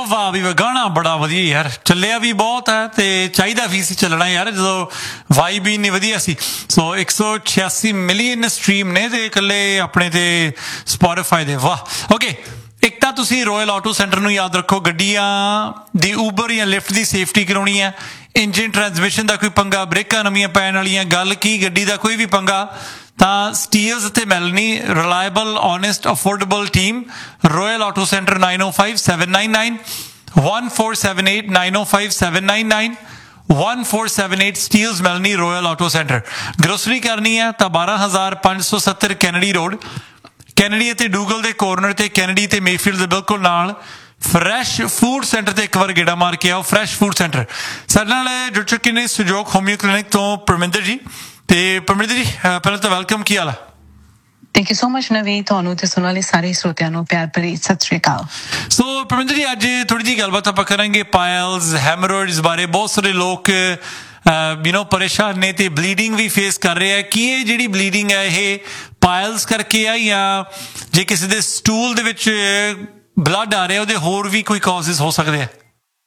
ਵਾਹ ਵੀ ਗਾਣਾ ਬੜਾ ਵਧੀਆ ਯਾਰ, ਚੱਲਿਆ ਵੀ ਬਹੁਤ ਹੈ ਤੇ ਚਾਹੀਦਾ ਵੀ ਸੀ ਚੱਲਣਾ ਯਾਰ, ਜਦੋਂ ਵਾਈਬ ਹੀ ਇੰਨੀ ਵਧੀਆ ਸੀ। ਸੋ 186 ਮਿਲੀਅਨ ਸਟ੍ਰੀਮ ਨੇ ਤੇ ਇਕੱਲੇ ਆਪਣੇ ਤੇ ਸਪੋਟੀਫਾਈ ਦੇ। ਵਾਹ ਓਕੇ, ਇੱਕ ਤਾਂ ਤੁਸੀਂ ਰੋਇਲ ਆਟੋ ਸੈਂਟਰ ਨੂੰ ਯਾਦ ਰੱਖੋ, ਗੱਡੀਆਂ ਦੀ ਊਬਰ ਜਾਂ ਲਿਫਟ ਦੀ ਸੇਫਟੀ ਕਰਾਉਣੀ ਹੈ, ਇੰਜਨ ਟਰਾਂਸਮਿਸ਼ਨ ਦਾ ਕੋਈ ਪੰਗਾ, ਬ੍ਰੇਕਾਂ ਨਵੀਆਂ ਪੈਣ ਵਾਲੀਆਂ, ਗੱਲ ਕੀ ਗੱਡੀ ਦਾ ਕੋਈ ਵੀ ਪੰਗਾ, ਤਾਂ ਸਟੀਲਸ ਅਤੇ ਮੈਲਨੀ reliable honest affordable team, royal auto centre 905799 1478 905799 1478 Steeles ਮੈਲਨੀ royal auto centre. Grocery ਕਰਨੀ ਹੈ ਤਾਂ 12570 ਕੈਨੇਡੀ ਰੋਡ, ਕੈਨੇਡੀ ਅਤੇ ਡੂਗਲ ਦੇ ਕੋਰਨਰ ਤੇ, ਕੈਨੇਡੀ ਤੇ ਮੇਫੀਲਡ ਦੇ ਬਿਲਕੁਲ ਨਾਲ ਫਰੈਸ਼ ਫੂਡ ਸੈਂਟਰ ਤੇ ਇੱਕ ਵਾਰ ਗੇੜਾ ਮਾਰ ਕੇ ਆਓ। ਫਰੈਸ਼ ਫੂਡ ਸੈਂਟਰ ਸਾਡੇ ਨਾਲ ਜੁੜ ਚੁੱਕੇ ਨੇ ਸੁਜੋਗ ਹੋਮਿਓ ਕਲੀਨਿਕ ਤੋਂ ਪਰਮਿੰਦਰ ਜੀ। ਤੇ ਪਰਮਿੰਦਰ ਜੀ ਪਹਿਲਾਂ ਤਾਂ ਵੈਲਕਮ, ਕੀ ਹਾਲ ਹੈ? ਥੈਂਕ ਯੂ ਸੋ ਮਚ ਨਵੀ, ਤੁਹਾਨੂੰ ਤੇ ਸੁਣਨ ਵਾਲੇ ਸਾਰੇ ਸਰੋਤਿਆਂ ਨੂੰ ਪਿਆਰ ਭਰੀ ਸਤਿ ਸ਼੍ਰੀ ਅਕਾਲ। ਸੋ ਪਰਮਿੰਦਰ ਜੀ, ਅੱਜ ਥੋੜੀ ਜਿਹੀ ਗੱਲਬਾਤ ਆਪਾਂ ਕਰਾਂਗੇ ਪਾਇਲਸ ਹੈਮਰੋਇਡਸ ਬਾਰੇ। ਬਹੁਤ ਸਾਰੇ ਲੋਕ ਪਰੇਸ਼ਾਨ ਨੇ ਤੇ ਬਲੀਡਿੰਗ ਵੀ ਫੇਸ ਕਰ ਰਹੇ ਆ। ਕੀ ਇਹ ਜਿਹੜੀ ਬਲੀਡਿੰਗ ਹੈ ਇਹ ਪਾਇਲਸ ਕਰਕੇ ਆ, ਜਾਂ ਜੇ ਕਿਸੇ ਦੇ ਸਟੂਲ ਦੇ ਵਿੱਚ ਬਲੱਡ ਆ ਰਿਹਾ ਉਹਦੇ ਹੋਰ ਵੀ ਕੋਈ ਕਾਜ਼ਸ ਹੋ ਸਕਦੇ ਆ?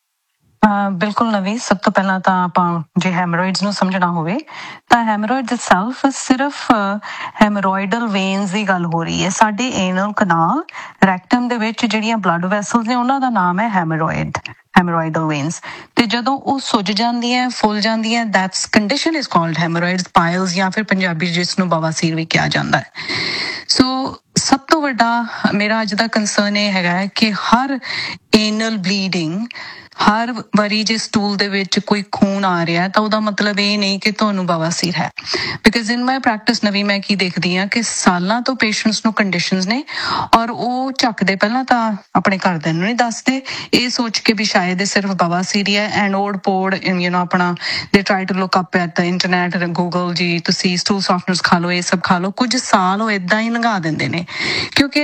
ਬਿਲਕੁਲ ਨਵੀ, ਸਭ ਤੋਂ ਪਹਿਲਾਂ ਤਾਂ ਆਪਾਂ ਜੇ ਹੈਮਰੋਇਡਸ ਨੂੰ ਸਮਝਣਾ ਹੋਵੇ ਤਾਂ ਹੈਮਰੋਇਡਸ ਇਟਸੈਲਫ ਸਿਰਫ ਹੈਮਰੋਇਡਲ ਵੇਨਸ ਦੀ ਗੱਲ ਹੋ ਰਹੀ ਹੈ। ਸਾਡੇ ਏਨਲ ਕਨਾਲ ਰੈਕਟਮ ਦੇ ਵਿੱਚ ਜਿਹੜੀਆਂ ਬਲੱਡ ਵੈਸਲਸ ਨੇ ਉਹਨਾਂ ਦਾ ਨਾਮ ਹੈ ਹੈਮਰੋਇਡਲ ਵੇਨਸ। ਤੇ ਜਦੋਂ ਉਹ ਸੁੱਜ ਜਾਂਦੀਆਂ, ਫੁੱਲ ਜਾਂਦੀਆਂ, that's condition is called ਹੈਮਰੋਇਡਸ, piles, ਜਾਂ ਫਿਰ ਪੰਜਾਬੀ ਜਿਸ ਨੂੰ ਬਵਾਸੀਰ ਵੀ ਕਿਹਾ ਜਾਂਦਾ ਹੈ। ਸੋ ਸਭ ਤੋਂ ਵੱਡਾ ਮੇਰਾ ਅੱਜ ਦਾ ਕੰਸਰਨ ਇਹ ਹੈਗਾ ਹੈ ਕਿ ਹਰ ਏਨਲ ਬਲੀਡਿੰਗ, ਹਰ ਵਾਰੀ ਜੇ ਸਟੂਲ ਦੇ ਵਿੱਚ ਕੋਈ ਖੂਨ ਆ ਰਿਹਾ ਤਾਂ ਉਹਦਾ ਮਤਲਬ ਇਹ ਨਹੀਂ ਕਿ ਤੁਹਾਨੂੰ ਬਵਾਸੀਰ ਹੈ। ਬਿਕਾਜ਼ ਇਨ ਮਾਈ ਪ੍ਰੈਕਟਿਸ ਨਵੀਂ ਮੈਂ ਕੀ ਦੇਖਦੀ ਹਾਂ ਕਿ ਸਾਲਾਂ ਤੋਂ ਪੇਸ਼ੈਂਟਸ ਨੂੰ ਕੰਡੀਸ਼ਨਸ ਨੇ ਔਰ ਉਹ ਝੱਕਦੇ ਪਹਿਲਾਂ ਤਾਂ ਆਪਣੇ ਘਰਦਿਆਂ ਨੂੰ ਨਹੀਂ ਦੱਸਦੇ, ਇਹ ਸੋਚ ਕੇ ਵੀ ਸ਼ਾਇਦ ਇਹ ਸਿਰਫ ਬਵਾਸੀਰ ਹੈ। ਐਂਡ ਓੜ ਪੋੜ ਆਪਣਾ ਦੇ try to look up at internet, Google ਜੀ, ਤੁਸੀਂ ਸਟੂਲ ਸੌਫਟਨਰਸ ਖਾ ਲਓ, ਇਹ ਸਭ ਖਾ ਲਓ। ਕੁਝ ਸਾਲ ਉਹ ਏਦਾਂ ਹੀ ਲੰਘਾ ਦਿੰਦੇ ਨੇ, ਕਿਉਂਕਿ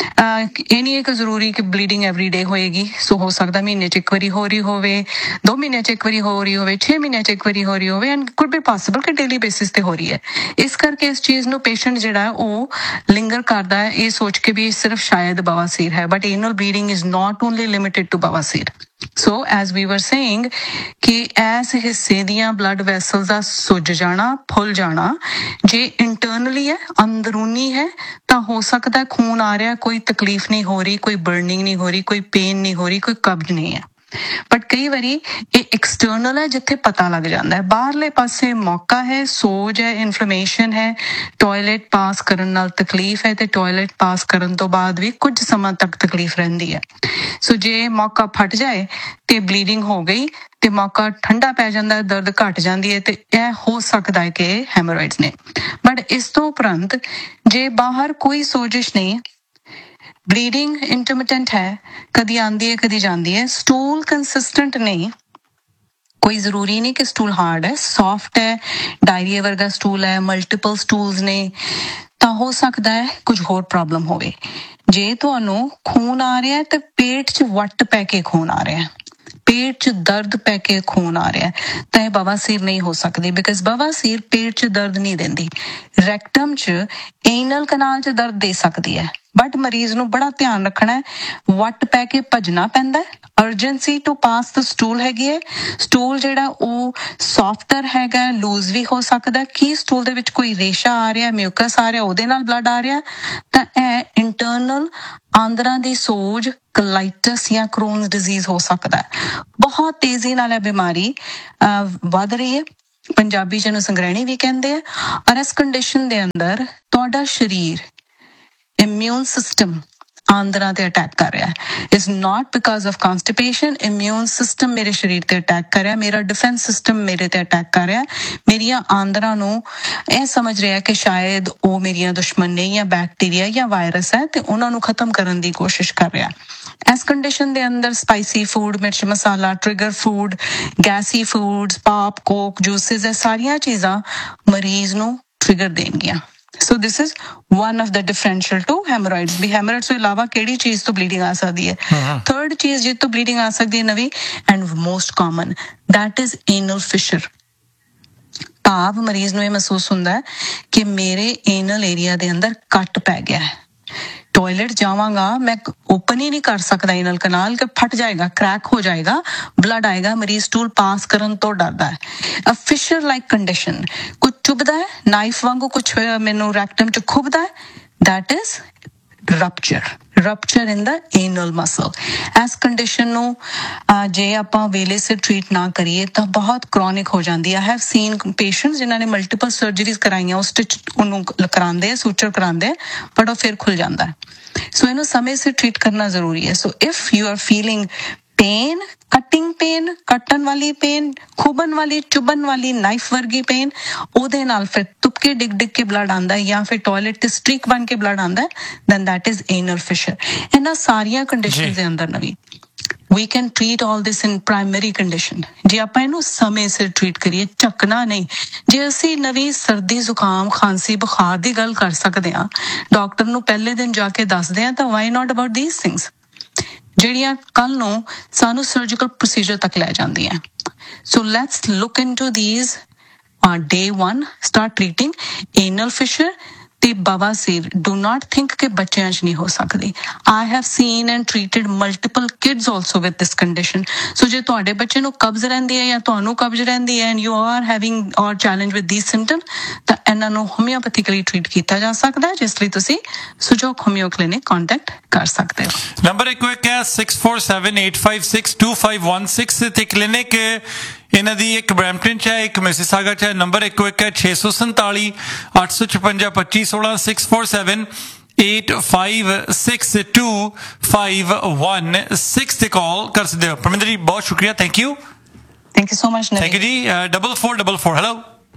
ਇਹ ਨਹੀਂ ਇੱਕ ਜ਼ਰੂਰੀ ਕਿ ਬਲੀਡਿੰਗ ਐਵਰੀ ਡੇ ਹੋਏਗੀ। ਸੋ ਹੋ ਸਕਦਾ ਮਹੀਨੇ 'ਚ ਇੱਕ ਵਾਰੀ ਹੋ ਰਹੀ ਹੋਵੇ, 2 ਮਹੀਨਿਆਂ 'ਚ ਇੱਕ ਵਾਰੀ ਹੋ ਰਹੀ ਹੋਵੇ, 6 ਮਹੀਨਿਆਂ 'ਚ ਇੱਕ ਵਾਰੀ ਹੋ ਰਹੀ ਹੋਵੇ, ਐਂਡ ਕੁਡ ਬੀ ਪੋਸੀਬਲ ਕਿ ਡੇਲੀ ਬੇਸਿਸ ਤੇ ਹੋ ਰਹੀ ਹੈ। ਇਸ ਕਰਕੇ ਇਸ ਚੀਜ਼ ਨੂੰ ਪੇਸ਼ੈਂਟ ਜਿਹੜਾ ਉਹ ਲਿੰਗਰ ਕਰਦਾ ਹੈ, ਇਹ ਸੋਚ ਕੇ ਵੀ ਸਿਰਫ ਸ਼ਾਇਦ ਬਵਾਸੀਰ ਹੈ। But ਏਨਲ bleeding is not only limited to ਬਵਾਸੀਰ। So as ਵੀ ਵਰ ਸੇਇੰਗ ਕਿ ਇਸ ਹਿੱਸੇ ਦੀਆਂ ਬਲੱਡ ਵੈਸਲਸ ਦਾ ਸੁੱਜ ਜਾਣਾ, ਫੁੱਲ ਜਾਣਾ, ਜੇ ਇੰਟਰਨਲੀ ਹੈ, ਅੰਦਰੂਨੀ ਹੈ, ਤਾਂ ਹੋ ਸਕਦਾ ਖੂਨ ਆ ਰਿਹਾ, ਕੋਈ ਤਕਲੀਫ ਨਹੀਂ ਹੋ ਰਹੀ, ਕੋਈ ਬਰਨਿੰਗ ਨਹੀਂ ਹੋ ਰਹੀ, ਕੋਈ ਪੇਨ ਨਹੀਂ ਹੋ ਰਹੀ, ਕੋਈ ਕਬਜ਼ ਨਹੀਂ ਹੈ। ਬਟ ਕਈ ਵਾਰੀ ਇਹ ਐਕਸਟਰਨਲ ਹੈ, ਜਿੱਥੇ ਪਤਾ ਲੱਗ ਜਾਂਦਾ ਹੈ। ਬਾਹਰਲੇ ਪਾਸੇ ਮੌਕਾ ਹੈ, ਸੋਜ ਹੈ, ਇਨਫਲੇਮੇਸ਼ਨ ਹੈ, ਟੋਇਲਟ ਪਾਸ ਕਰਨ ਨਾਲ ਤਕਲੀਫ ਹੈ, ਤੇ ਟੋਇਲਟ ਪਾਸ ਕਰਨ ਤੋਂ ਬਾਅਦ ਵੀ ਕੁਝ ਸਮਾਂ ਤੱਕ ਤਕਲੀਫ ਰਹਿੰਦੀ ਹੈ। ਸੋ ਜੇ ਮੌਕਾ ਫਟ ਜਾਏ ਤੇ ਬਲੀਡਿੰਗ ਹੋ ਗਈ ਤੇ ਮੌਕਾ ਠੰਡਾ ਪੈ ਜਾਂਦਾ, ਦਰਦ ਘਟ ਜਾਂਦੀ ਹੈ, ਤੇ ਇਹ ਹੋ ਸਕਦਾ ਹੈ ਕਿ ਹੈਮਰੋਇਡਸ ਨੇ। ਬਟ ਇਸ ਤੋਂ ਉਪਰੰਤ ਜੇ ਬਾਹਰ ਕੋਈ ਸੋਜਿਸ਼ ਨਹੀਂ, ਬਲੀਡਿੰਗ ਇੰਟਰਮਿਟੈਂਟ ਹੈ, ਕਦੀ ਆਉਂਦੀ ਹੈ ਕਦੀ ਜਾਂਦੀ ਹੈ, ਸਟੂਲ ਕੰਸਿਸਟੈਂਟ ਨਹੀਂ, ਕੋਈ ਜ਼ਰੂਰੀ ਨਹੀਂ ਕਿ ਸਟੂਲ ਹਾਰਡ ਹੈ, ਸੌਫਟ ਹੈ, ਡਾਇਰੀਆ ਵਰਗਾ ਸਟੂਲ ਹੈ, ਮਲਟੀਪਲ ਸਟੂਲਸ ਨੇ, ਤਾਂ ਹੋ ਸਕਦਾ ਹੈ ਕੁਝ ਹੋਰ ਪ੍ਰੋਬਲਮ ਹੋਵੇ। ਜੇ ਤੁਹਾਨੂੰ ਖੂਨ ਆ ਰਿਹਾ ਤੇ ਪੇਟ 'ਚ ਵੱਟ ਪੈ ਕੇ ਖੂਨ ਆ ਰਿਹਾ, ਪੇਟ 'ਚ ਦਰਦ ਪੈ ਕੇ ਖੂਨ ਆ ਰਿਹਾ, ਤਾਂ ਇਹ ਬਵਾਸੀਰ ਨਹੀਂ ਹੋ ਸਕਦੀ। ਬਿਕਾਜ਼ ਬਵਾਸੀਰ ਪੇਟ 'ਚ ਦਰਦ ਨਹੀਂ ਦਿੰਦੀ, ਰੈਕਟਮ 'ਚ, ਏਨਲ ਕਨਾਲ 'ਚ ਦਰਦ ਦੇ ਸਕਦੀ ਹੈ। ਬਟ ਮਰੀਜ਼ ਨੂੰ ਬੜਾ ਧਿਆਨ ਰੱਖਣਾ ਹੈ, ਵੱਟ ਪੈ ਕੇ ਭੱਜਣਾ ਪੈਂਦਾ, ਅਰਜੈਂਸੀ ਟੂ ਪਾਸ ਦ ਸਟੂਲ ਹੈਗੀ ਹੈ। ਸਟੂਲ ਜਿਹੜਾ ਉਹ ਸੌਫਟਰ ਹੈਗਾ, ਲੂਜ਼ ਵੀ ਹੋ ਸਕਦਾ। ਕੀ ਸਟੂਲ ਦੇ ਵਿੱਚ ਕੋਈ ਰੇਸ਼ਾ ਆ ਰਿਹਾ, ਮਿਊਕਸ ਆ ਰਿਹਾ, ਉਹਦੇ ਨਾਲ ਬਲੱਡ ਆ ਰਿਹਾ, ਤਾਂ ਇਹ ਇੰਟਰਨਲ ਆਂਦਰਾਂ ਦੀ ਸੋਜ, ਕਲਾਈਟਸ ਜਾਂ ਕਰੋਨਸ ਡਿਜ਼ੀਜ਼ ਹੋ ਸਕਦਾ ਹੈ। ਬਹੁਤ ਤੇਜ਼ੀ ਨਾਲ ਇਹ ਬਿਮਾਰੀ ਵੱਧ ਰਹੀ ਹੈ, ਪੰਜਾਬੀ 'ਚ ਇਹਨੂੰ ਸੰਗ੍ਰਹਿਣੀ ਵੀ ਕਹਿੰਦੇ ਆ। ਔਰ ਇਸ ਕੰਡੀਸ਼ਨ ਦੇ ਅੰਦਰ ਤੁਹਾਡਾ ਸਰੀਰ, ਇਮਿਊਨ ਸਿਸਟਮ ਆਂਦਰਾਂ ਤੇ ਅਟੈਕ ਕਰ ਰਿਹਾ ਹੈ। It's not because of constipation, immune system ਮੇਰੇ ਸਰੀਰ ਤੇ ਅਟੈਕ ਕਰ ਰਿਹਾ, ਮੇਰਾ ਡਿਫੈਂਸ ਸਿਸਟਮ ਮੇਰੇ ਤੇ ਅਟੈਕ ਕਰ ਰਿਹਾ, ਮੇਰੀਆਂ ਆਂਦਰਾਂ ਨੂੰ ਇਹ ਸਮਝ ਰਿਹਾ ਕਿ ਸ਼ਾਇਦ ਉਹ ਮੇਰੀਆਂ ਦੁਸ਼ਮਣ ਨੇ, ਜਾਂ ਬੈਕਟੀਰੀਆ ਜਾਂ ਵਾਇਰਸ ਹੈ, ਤੇ ਉਹਨਾਂ ਨੂੰ ਖਤਮ ਕਰਨ ਦੀ ਕੋਸ਼ਿਸ਼ ਕਰ ਰਿਹਾ। ਇਸ ਕੰਡੀਸ਼ਨ ਦੇ ਅੰਦਰ ਸਪਾਈਸੀ ਫੂਡ, ਮਿਰਚ ਮਸਾਲਾ, ਟ੍ਰਿਗਰ ਫੂਡ, ਗੈਸੀ ਫੂਡਸ, ਪਾਪ, ਕੋਕ, ਜੂਸਿਸ, ਇਹ ਸਾਰੀਆਂ ਚੀਜ਼ਾਂ ਮਰੀਜ਼ ਨੂੰ trigger ਦੇਣਗੀਆਂ। So this is one of the differential to hemorrhoids। ਵੀ ਹੈਮਰੋਇਡਸ ਤੋਂ ਇਲਾਵਾ ਕਿਹੜੀ ਚੀਜ਼ ਤੋਂ ਬਲੀਡਿੰਗ ਆ ਸਕਦੀ ਹੈ? ਥਰਡ ਚੀਜ਼ ਜਿਸ ਤੋਂ ਬਲੀਡਿੰਗ ਆ ਸਕਦੀ ਹੈ ਨਵੀਂ, and most common, that is anal fissure। ਭਾਵ ਮਰੀਜ਼ ਨੂੰ ਇਹ ਮਹਿਸੂਸ ਹੁੰਦਾ ਹੈ ਕਿ ਮੇਰੇ ਏਨਲ ਏਰੀਆ ਦੇ ਅੰਦਰ ਕੱਟ ਪੈ ਗਿਆ ਹੈ। टॉयलेट जावांगा मैं ओपन ही नहीं कर सकता इनल कनाल के फट जाएगा क्रैक हो जाएगा ब्लड आएगा मरीज स्टूल पास करन तो डरदा है अ फिशर लाइक कंडीशन कुछ चुभदा है नाइफ वांगू कुछ मैनू रैक्टम च खुबदा है that is rupture in the anal muscle as condition ਨੂੰ ਜੇ ਆਪਾਂ ਵੇਲੇ ਸਿਰ ਟ੍ਰੀਟ ਨਾ ਕਰੀਏ ਤਾਂ ਬਹੁਤ chronic ਹੋ ਜਾਂਦੀ ਹੈ I have seen patients ਜਿਨ੍ਹਾਂ ਨੇ ਮਲਟੀਪਲ ਸਰਜਰੀਜ਼ ਕਰਾਈਆਂ ਉਹ ਸਟਿਚ ਉਹਨੂੰ ਕਰਾਉਂਦੇ ਆ ਸੂਚਰ ਕਰਾਉਂਦੇ ਪਰ ਉਹ ਫਿਰ ਖੁੱਲ ਜਾਂਦਾ ਹੈ ਸੋ ਇਹਨੂੰ ਸਮੇਂ ਸਿਰ ਟ੍ਰੀਟ ਕਰਨਾ ਜ਼ਰੂਰੀ ਹੈ ਸੋ if you are feeling pen cutting pen कटन वाली पेन खुबन वाली चुबन वाली नाइफ वर्गी पेन ਉਹਦੇ ਨਾਲ ਫਿਰ ਤੁਪਕੇ ਡਿੱਗ ਡਿੱਗ ਕੇ ਬਲੱਡ ਆਂਦਾ ਹੈ ਜਾਂ ਫਿਰ ਟਾਇਲਟ ਤੇ ਸਟ੍ਰੀਕ ਬਣ ਕੇ ਬਲੱਡ ਆਂਦਾ ਹੈ then that is anal fissure ਇਹਨਾਂ ਸਾਰੀਆਂ ਕੰਡੀਸ਼ਨਸ ਦੇ ਅੰਦਰ ਨਵੀਂ we can treat all this in primary condition ਜੇ ਆਪਾਂ ਇਹਨੂੰ ਸਮੇਂ ਸਿਰ ਟ੍ਰੀਟ ਕਰੀਏ ਚੱਕਣਾ ਨਹੀਂ ਜੇ ਅਸੀਂ ਨਵੀਂ ਸਰਦੀ ਜ਼ੁਕਾਮ ਖਾਂਸੀ ਬੁਖਾਰ ਦੀ ਗੱਲ ਕਰ ਸਕਦੇ ਹਾਂ ਡਾਕਟਰ ਨੂੰ ਪਹਿਲੇ ਦਿਨ ਜਾ ਕੇ ਦੱਸਦੇ ਹਾਂ ਤਾਂ why not about these things ਜਿਹੜੀਆਂ ਕੱਲ ਨੂੰ ਸਾਨੂੰ ਸਰਜੀਕਲ ਪ੍ਰੋਸੀਜਰ ਤੱਕ ਲੈ ਜਾਂਦੀਆਂ so let's look into these day 1 start treating anal fissure ਤੇ ਬਵਾਸੀਰ do not think ਕਿ ਬੱਚਿਆਂ 'ਚ ਨਹੀਂ ਹੋ ਸਕਦੀ I have seen and treated multiple kids also with this condition so ਜੇ ਤੁਹਾਡੇ ਬੱਚੇ ਨੂੰ ਕਬਜ਼ ਰਹਿੰਦੀ ਹੈ ਜਾਂ ਤੁਹਾਨੂੰ ਕਬਜ਼ ਰਹਿੰਦੀ ਹੈ and you are having or challenge with these symptoms ਤਾਂ ਇਹਨਾਂ ਨੂੰ ਹੋਮਿਓਪੈਥਿਕਲੀ ਟ੍ਰੀਟ ਕੀਤਾ ਜਾ ਸਕਦਾ ਹੈ ਜਿਸ ਲਈ ਤੁਸੀਂ ਸੁਜੋਗ ਹੋਮਿਓ ਕਲੀਨਿਕ ਕੰਟੈਕਟ ਕਰ ਸਕਦੇ ਹੋ ਨੰਬਰ ਇੱਕ ਹੈ 6478562516 ਤੇ ਕਲੀਨਿਕ ਇਹਨਾਂ ਦੀ ਇੱਕ ਬਰੈਂਪਟਨ 'ਚ ਹੈ ਇੱਕ ਮਿਸਿਸਾਗਾ 'ਚ ਹੈ ਨੰਬਰ ਇੱਕ ਹੈ 647 856 2516 647-856-2516 ਤੇ ਕਾਲ ਕਰ ਸਕਦੇ ਹੋ ਪਰਮਿੰਦਰ ਜੀ ਬਹੁਤ ਸ਼ੁਕਰੀਆ thank you so much thank you ਜੀ 4444 ਹੈਲੋ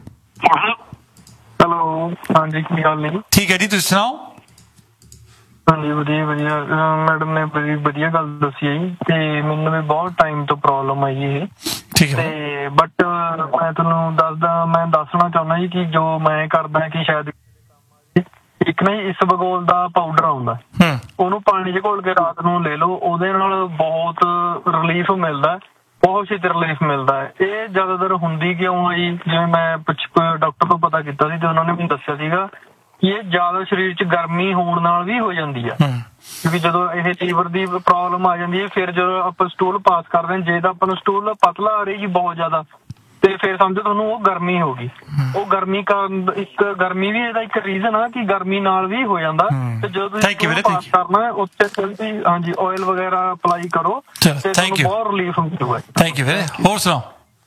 ਹੈਲੋ ਹਾਂਜੀ ਕੀ ਹਾਲ ਨੇ ਠੀਕ ਹੈ ਜੀ ਤੁਸੀਂ ਸੁਣਾਓ ਹਾਂਜੀ ਵਧੀਆ ਮੈਡਮ ਨੇ ਬੜੀ ਵਧੀਆ ਗੱਲ ਦੱਸੀ ਹੈ ਜੀ ਤੇ ਮੈਨੂੰ ਵੀ ਬਹੁਤ ਟਾਈਮ ਤੋਂ ਪ੍ਰੋਬਲਮ ਆਈ ਇਹ ਠੀਕ ਹੈ ਤੇ ਬਟ ਮੈਂ ਤੁਹਾਨੂੰ ਮੈਂ ਦੱਸਣਾ ਚਾਹੁੰਦਾ ਜੀ ਕਿ ਜੋ ਮੈਂ ਕਰਦਾ ਕਿ ਸ਼ਾਇਦ ਇੱਕ ਨਾ ਇਸਬਗੋਲ ਦਾ ਪਾਊਡਰ ਆਉਂਦਾ ਉਹਨੂੰ ਪਾਣੀ 'ਚ ਘੋਲ ਕੇ ਰਾਤ ਨੂੰ ਲੈ ਲਓ ਉਹਦੇ ਨਾਲ ਬਹੁਤ ਰਿਲੀਫ ਮਿਲਦਾ ਬਹੁਤ ਛੇਤੀ ਰਿਲੀਫ ਮਿਲਦਾ ਹੈ ਇਹ ਜ਼ਿਆਦਾਤਰ ਹੁੰਦੀ ਕਿਉਂ ਹੈ ਜੀ ਜਿਵੇਂ ਮੈਂ ਡਾਕਟਰ ਤੋਂ ਪਤਾ ਕੀਤਾ ਸੀ ਤੇ ਉਹਨਾਂ ਨੇ ਮੈਨੂੰ ਦੱਸਿਆ ਸੀਗਾ ਕਿ ਇਹ ਜ਼ਿਆਦਾ ਸਰੀਰ 'ਚ ਗਰਮੀ ਹੋਣ ਨਾਲ ਵੀ ਹੋ ਜਾਂਦੀ ਆ ਕਿਉਂਕਿ ਜਦੋਂ ਇਹ ਲੀਵਰ ਦੀ ਪ੍ਰੋਬਲਮ ਆ ਜਾਂਦੀ ਹੈ ਫਿਰ ਜਦੋਂ ਆਪਾਂ ਸਟੂਲ ਪਾਸ ਕਰਦੇ ਹਾਂ ਜੇ ਤਾਂ ਆਪਾਂ ਨੂੰ ਸਟੂਲ ਪਤਲਾ ਆ ਰਹੀ ਜੀ ਬਹੁਤ ਜ਼ਿਆਦਾ ਤੇ ਫਿਰ ਸਮਝੋ ਤੁਹਾਨੂੰ ਉਹ ਗਰਮੀ ਹੋ ਗਈ ਉਹ ਗਰਮੀ ਕਾਰਨ ਇੱਕ ਗਰਮੀ ਵੀ ਇਹਦਾ ਇੱਕ ਰੀਜ਼ਨ ਆ ਕਿ ਗਰਮੀ ਨਾਲ ਵੀ ਹੋ ਜਾਂਦਾ ਤੇ ਜਦੋਂ ਤੁਸੀਂ ਪਾਸ ਕਰਨਾ ਉੱਥੇ ਤੁਸੀਂ ਹਾਂਜੀ ਆਇਲ ਵਗੈਰਾ ਅਪਲਾਈ ਕਰੋ ਤੇ ਤੁਹਾਨੂੰ ਬਹੁਤ ਰਿਲੀਫ ਮਿਲੂਗਾ ਥੈਂਕ ਯੂ ਵੀਰੇ ਹੋਰ ਸੁਣਾਓ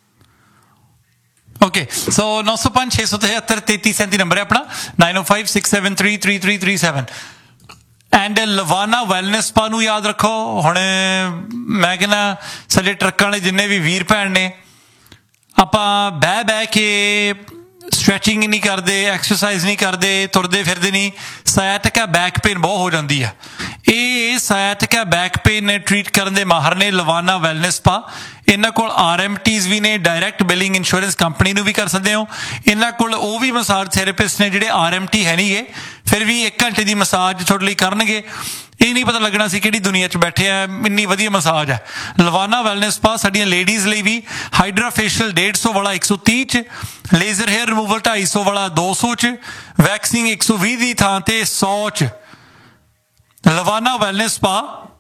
ਓਕੇ ਸੋ 905-673-3337 ਨੰਬਰ ਹੈ ਆਪਣਾ 9056733337 ਐਂਡ ਲਵਾਨਾ ਵੈਲਨੈਸ ਸਪਾ ਨੂੰ ਯਾਦ ਰੱਖੋ ਹੁਣ ਮੈਂ ਕਹਿੰਦਾ ਸਾਡੇ ਟਰੱਕਾਂ ਵਾਲੇ ਜਿੰਨੇ ਵੀ ਵੀਰ ਭੈਣ ਨੇ ਆਪਾਂ ਬਹਿ ਕੇ ਸਟ੍ਰੈਚਿੰਗ ਨਹੀਂ ਕਰਦੇ ਐਕਸਰਸਾਈਜ਼ ਨਹੀਂ ਕਰਦੇ ਤੁਰਦੇ ਫਿਰਦੇ ਨਹੀਂ ਸਾਇਟਿਕਾ ਬੈਕ ਪੇਨ ਬਹੁਤ ਹੋ ਜਾਂਦੀ ਆ ਇਹ ਸਾਇਟਿਕਾ ਬੈਕ ਪੇਨ ਟ੍ਰੀਟ ਕਰਨ ਦੇ ਮਾਹਰ ਨੇ ਲਵਾਨਾ ਵੈਲਨੈਸ ਸਪਾ ਇਹਨਾਂ ਕੋਲ RMTs ਵੀ ਨੇ ਡਾਇਰੈਕਟ ਬਿਲਿੰਗ ਇੰਸ਼ੋਰੈਂਸ ਕੰਪਨੀ ਨੂੰ ਵੀ ਕਰ ਸਕਦੇ ਹੋ ਇਹਨਾਂ ਕੋਲ ਉਹ ਵੀ ਮਸਾਜ ਥੈਰੇਪਿਸਟ ਨੇ ਜਿਹੜੇ RMT ਹੈ ਨਹੀਂਗੇ ਫਿਰ ਵੀ 1 ਘੰਟੇ ਦੀ ਮਸਾਜ ਤੁਹਾਡੇ ਲਈ ਕਰਨਗੇ ਇਹ ਨਹੀਂ ਪਤਾ ਲੱਗਣਾ ਸੀ ਕਿਹੜੀ ਦੁਨੀਆ 'ਚ ਬੈਠੇ ਆ ਇੰਨੀ ਵਧੀਆ ਮਸਾਜ ਹੈ ਲਵਾਨਾ ਵੈਲਨੈਸ ਸਪਾ ਸਾਡੀਆਂ ਲੇਡੀਜ਼ ਲਈ ਵੀ ਹਾਈਡਰਾ ਫੇਸ਼ੀਅਲ 150 ਵਾਲਾ 130 'ਚ ਲੇਜ਼ਰ ਹੇਅਰ ਰਿਮੂਵਲ 250 ਵਾਲਾ 200 'ਚ ਵੈਕਸਿੰਗ 120 ਦੀ ਥਾਂ ਤੇ 100 'ਚ ਲਵਾਨਾ wellness spa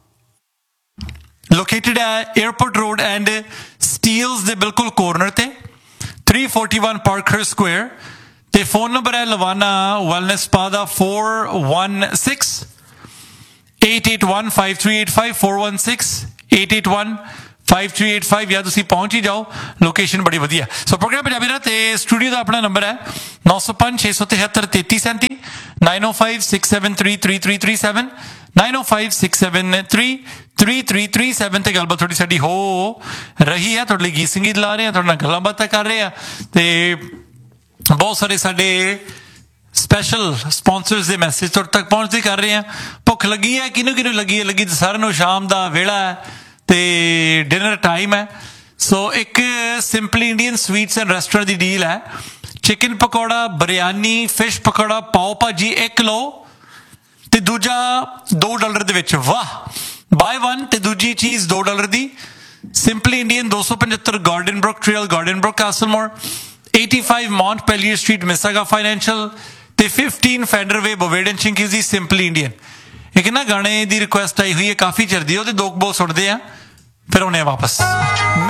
located at Airport Road and Steeles ਦੇ ਬਿਲਕੁਲ ਕੋਰਨਰ ਤੇ 341 Parker Square ਤੇ ਫੋਨ ਨੰਬਰ ਹੈ ਲਵਾਨਾ ਵੈਲਨੈਸ ਸਪਾ ਦਾ 416-881-5385 416-881-5385 ਜਾਂ ਤੁਸੀਂ ਪਹੁੰਚ ਹੀ ਜਾਓ ਲੋਕੇਸ਼ਨ ਬੜੀ ਵਧੀਆ ਸੋ ਪ੍ਰੋਗਰਾਮ ਪੰਜਾਬੀ ਦਾ ਤੇ ਸਟੂਡੀਓ ਦਾ ਆਪਣਾ ਨੰਬਰ ਹੈ 905-673-3337 905-673-3337 905-673-3337 ਤੇ ਗੱਲਬਾਤ ਥੋੜੀ ਸਾਡੀ ਹੋ ਰਹੀ ਹੈ ਤੁਹਾਡੇ ਲਈ ਗੀਤ ਸੰਗੀਤ ਲਾ ਰਹੇ ਆ ਤੁਹਾਡੇ ਨਾਲ ਗੱਲਾਂ ਬਾਤਾਂ ਕਰ ਰਹੇ ਆ ਤੇ ਬਹੁਤ ਸਾਰੇ ਸਾਡੇ ਸਪੈਸ਼ਲ ਸਪਾਂਸਰਸ ਦੇ ਮੈਸੇਜ ਤੁਹਾਡੇ ਤੱਕ ਪਹੁੰਚਦੇ ਕਰ ਰਹੇ ਆ ਭੁੱਖ ਲੱਗੀ ਹੈ ਕਿਹਨੂੰ ਲੱਗੀ ਹੈ ਲੱਗੀ ਸਾਰਿਆਂ ਨੂੰ ਸ਼ਾਮ ਦਾ ਵੇਲਾ ਹੈ ਤੇ ਡਿਨਰ ਟਾਈਮ ਹੈ ਸੋ ਇੱਕ simply Indian sweets and restaurant the deal ਹੈ ਚਿਕਨ ਪਕੌੜਾ ਬਿਰਿਆਨੀ ਫਿਸ਼ ਪਕੌੜਾ ਪਾਓ ਭਾਜੀ ਇੱਕ ਲਓ ਤੇ ਦੂਜਾ $2 ਦੇ ਵਿੱਚ ਵਾਹ ਬਾਏ 1 ਤੇ ਦੂਜੀ ਚੀਜ਼ $2 ਦੀ simply Indian 275 garden Brook trail garden Brook ਕਾਸਲਮੋਰ 85 Montpelier Street Mississauga Financial ਤੇ 15 Fender Way Boveden Chinkizi Simply Indian ਇੱਕ ਨਾ ਗਾਣੇ ਦੀ ਰਿਕੁਐਸਟ ਆਈ ਹੋਈ ਹੈ ਕਾਫੀ ਚਿਰ ਦੀ, ਉਹਦੇ ਦੋ ਕੁ ਬੋਲ ਸੁਣਦੇ ਆ ਫਿਰ ਆਉਂਦੇ ਆ ਵਾਪਸ।